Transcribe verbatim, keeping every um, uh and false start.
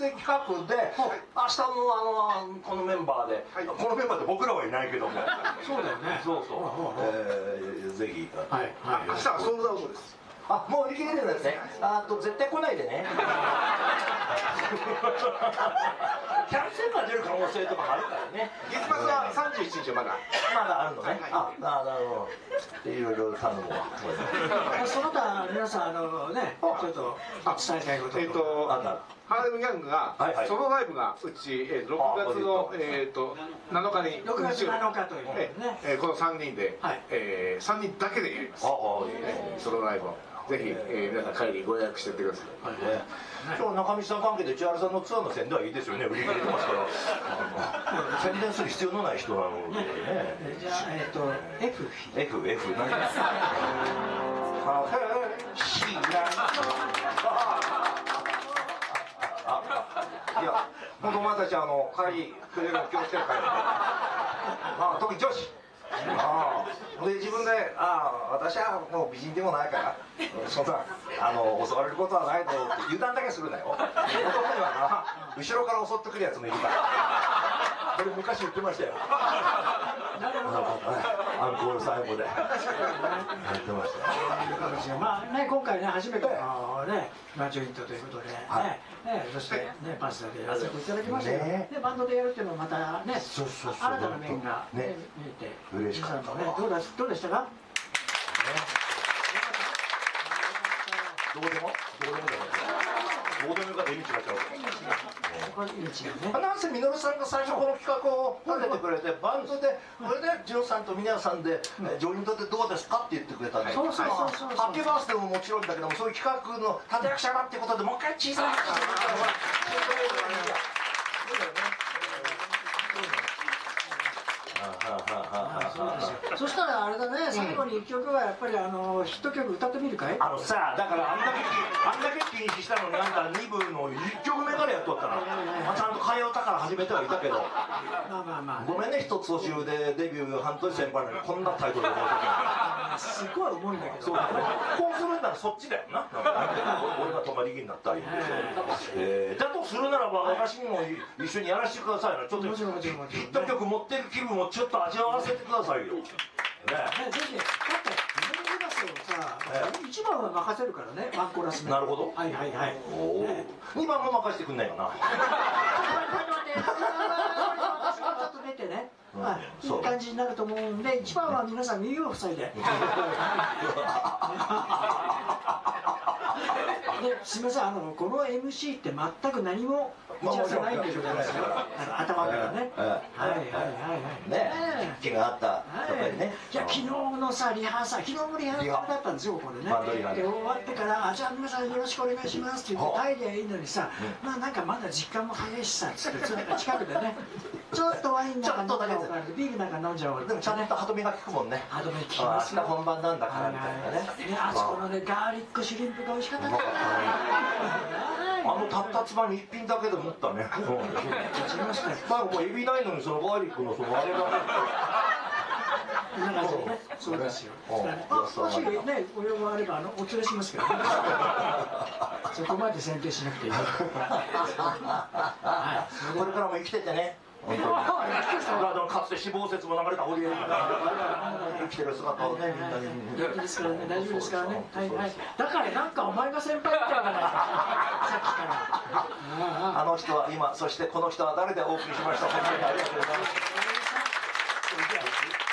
テ企画で明日のあのこのメンバーで、このメンバーで僕らはいないけども、 そうだよね。 そうそう、ぜひ。 はい。 明日はソールドアウトです。 あ、もう売り切れてるんですね。あと絶対来ないでね。キャンセルが出る可能性とかもあるからね。 月末はさんじゅうしちにちはまだまだあるのね。あ、なるほど。いろいろ頼むわ。 その他皆さんあのね、ちょっと伝えたいこと。 えっとハーレムギャングがソロライブがうちろくがつのえっとなのかにろくがつなのかというね、 このさんにんでさんにんだけでやります。ソロライブをぜひ皆さん帰りご予約してやってください。 今日中道さん関係で千原さんのツアーの宣伝はいいですよね。売り切れてますから宣伝する必要のない人なのでね。 じゃあえっと F F F 何ですか。いや、子供たちあの帰りくれるの気をつけて帰る。あ、特に女子。ああ、で自分で「ああ私はもう美人でもないからそんなあの襲われることはないだろう」って油断だけするなよ。男にはな後ろから襲ってくるやつもいるから。これ昔言ってましたよ。アンコール最後でやってました。 まあね、今回ね初めてのねマッチョイントということでね、そしてねパスタでやらせていただきましたよ。でバンドでやるっていうのはまたね新たな面が見えて嬉しかったね。どうだどうでしたか？ どうでもどうでもだよ。どうでもが出道がちゃう。なんせみのるさんが最初この企画を立ててくれてバンドでこれでジロさんとミネアさんでジョイントでどうですかって言ってくれたんで、ハッピーバースデーももちろんだけどもそういう企画の立役者だっていうことでもう一回小さなそしたらあれだね、最後にいっきょくはやっぱりあのヒット曲歌ってみるかい？ あのさ、だからあんだけあんだけ禁止したのになんかに部のいっきょくめからやっとったら、まあ、ちゃんと替え歌から始めてはいたけど、 まあまあまあ、 ごめんね一つ年上でデビュー半年先輩なのにこんなタイトルで思うときすごい重いんだけど、 そうだね。こうするんならそっちだよな。俺が泊まり木になったり、えー、だとするならば私にも一緒にやらせてくださいな。ちょっとヒット曲持ってる気分をちょっと味わわせてくださいよ。ね、 ぜひ。だって自分のさ、一番は任せるからね、ワンコーラス目。 なるほど。 はいはいはい。 二番も任せてくんないかな。 ちょっと出てね、いい感じになると思うんで、一番は皆さん耳を塞いで。すみません、あのこの エムシー って全く何も打ち合わせないんですよ、頭からね。はいはいはいはい。 ね、気があったやっぱりね。 いや昨日のさリハーサル、昨日もリハーサルだったんですよこれね。で終わってから「じゃあ皆さんよろしくお願いします」って言って帰りゃいいのにさ、まあなんかまだ時間も早いしさつってなんか近くでね。ちょっとワインなんか飲んじゃおうかビールなんか飲んじゃおう。 でもちゃんと歯止めが効くもんね。 歯止め効きますよ。 明日本番なんだからみたいなね。 あそこのねガーリックシュリンプが美味しかったね。 あのたったつまに一品だけで持ったね。まあもうエビないのにそのガーリックのそのあれがね。 そうですよ。もしねお用があればあのお連れしますけど。そこまで選定しなくていい。これからも生きててね。本当に。かつて死亡説も流れた堀江が生きてる姿をねみんなに。 元気ですからね、大丈夫ですからね。はいはい。だからなんかお前が先輩みたいじゃないか。さっきから。 あの人は今、そしてこの人は誰でお送りしました。本当にありがとうございます。